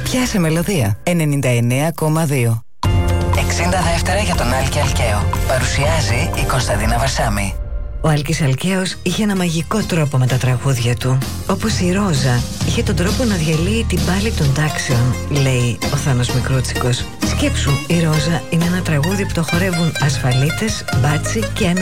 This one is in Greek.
Πιάσε μελωδία. 99,2. 60 δεύτερα για τον Άλκη Αλκαίο. Παρουσιάζει η Κωνσταντίνα Βαρσάμη. Ο Άλκης Αλκαίος είχε ένα μαγικό τρόπο με τα τραγούδια του. Όπως η Ρόζα είχε τον τρόπο να διαλύει την πάλη των τάξεων, λέει ο Θάνος Μικρούτσικος. Σκέψου, η Ρόζα είναι ένα τραγούδι που το χορεύουν ασφαλίτες, μπάτσι και